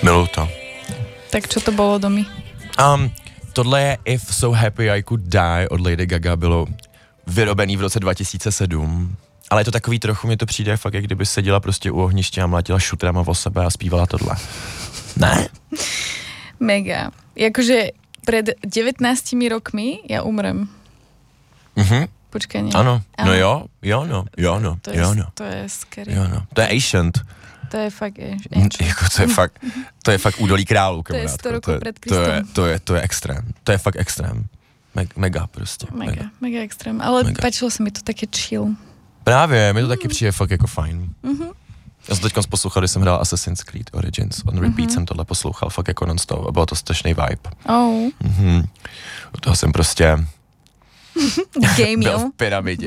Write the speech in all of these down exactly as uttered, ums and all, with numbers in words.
Miluju to. Tak čo to bolo, Domi? Um, tohle je If So Happy I Could Die od Lady Gaga, bylo vyrobený v roce dva tisíce sedm. Ale je to takový trochu, mně to přijde fakt, jak kdyby seděla prostě u ohniště a mlátila šutrama o sebe a zpívala tohle. Ne? Mega. Jakože pred devätnástimi rokmi ja umrem. Mhm. Počkaj, nie. Ano, Ano. no jo, jo no, jo no, To je, jo no, to je scary. jo no. To je ancient. To je fakt je, Mm, Jako to je fakt, to je fakt údolí králů, To je kamarádko. sto roků to je, před to je, Kristem. to je, to je extrém. To je fakt extrém. Meg, mega prostě. Mega, mega extrém. Ale Mega. páčilo sa mi to také chill. Právě, mi to taky přijde fakt jako fajn. Mhm. Já jsem teďka poslouchal, když jsem hrál Assassin's Creed Origins. On repeat Mhm. jsem tohle poslouchal fakt jako non-stop a bylo to strašný vibe. Oh, Mhm. U toho jsem prostě game byl jo. v pyramidě.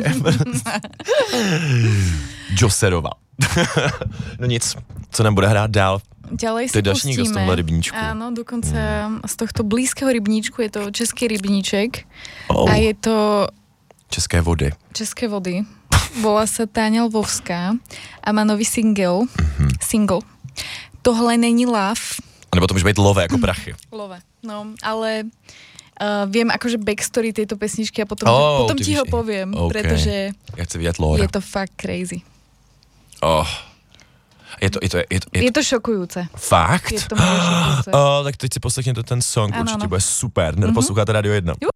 Joseroval. No nic, co nám bude hrát dál. Ďalej To je si další někdo z pustíme. tomhle rybníčku. Áno, dokonca z tohto blízkeho rybníčku je to český rybníček Oh, a je to české vody. české vody. Volá sa Táňa Lvovská a má nový single. Mhm. Single. Tohle není love. A nebo to může být love jako prachy. Love. No, ale uh, viem akože backstory tejto pesničky a potom, Oh, potom ty ti víš ho i- poviem, OK. pretože Já chci vidět lore. je to fakt crazy. Oh. Je to, je to, je to, je to, Je to šokujúce. fakt? Je to mega šokujúce. Oh, tak teď si poslechněte ten song, Ano, určitě ano. bude super. Neposloucháte Radio jedna.